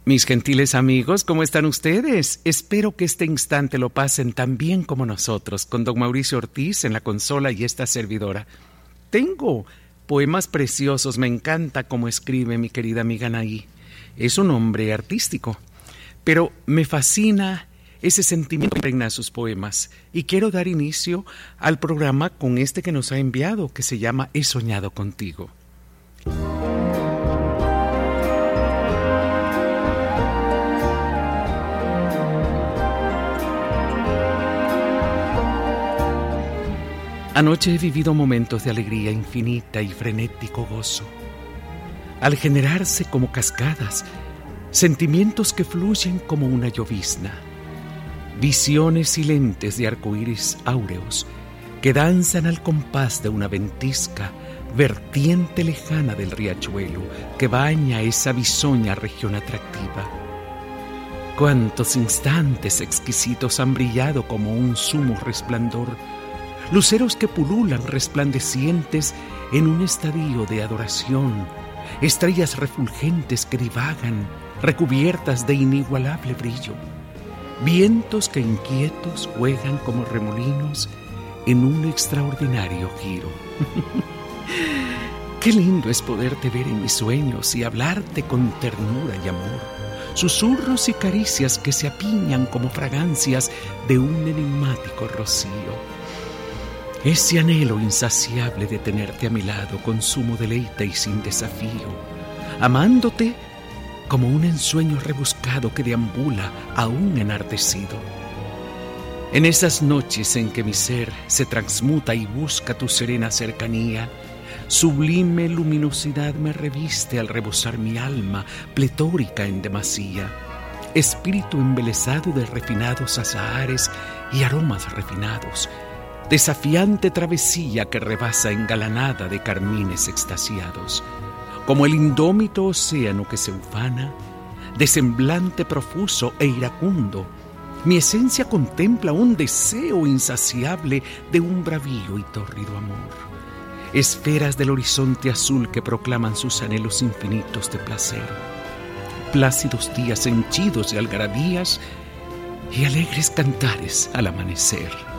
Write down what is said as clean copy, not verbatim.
Mis gentiles amigos, ¿cómo están ustedes? Espero que este instante lo pasen tan bien como nosotros, con don Mauricio Ortiz en la consola y esta servidora. Tengo poemas preciosos, me encanta cómo escribe mi querida amiga Anaí. Es un hombre artístico, pero me fascina ese sentimiento que impregna sus poemas. Y quiero dar inicio al programa con este que nos ha enviado, que se llama He soñado contigo. Anoche he vivido momentos de alegría infinita y frenético gozo. Al generarse como cascadas, sentimientos que fluyen como una llovizna, visiones silentes de arcoíris áureos que danzan al compás de una ventisca vertiente lejana del riachuelo que baña esa bisoña región atractiva. Cuántos instantes exquisitos han brillado como un sumo resplandor, luceros que pululan resplandecientes en un estadio de adoración, estrellas refulgentes que divagan, recubiertas de inigualable brillo, vientos que inquietos juegan como remolinos en un extraordinario giro. Qué lindo es poderte ver en mis sueños y hablarte con ternura y amor, susurros y caricias que se apiñan como fragancias de un enigmático rocío. Ese anhelo insaciable de tenerte a mi lado con sumo deleite y sin desafío, amándote como un ensueño rebuscado que deambula aún enardecido. En esas noches en que mi ser se transmuta y busca tu serena cercanía, sublime luminosidad me reviste al rebosar mi alma, pletórica en demasía, espíritu embelesado de refinados azahares y aromas refinados, desafiante travesía que rebasa engalanada de carmines extasiados, como el indómito océano que se ufana, de semblante profuso e iracundo, mi esencia contempla un deseo insaciable de un bravío y tórrido amor, esferas del horizonte azul que proclaman sus anhelos infinitos de placer, plácidos días henchidos de algarabías y alegres cantares al amanecer.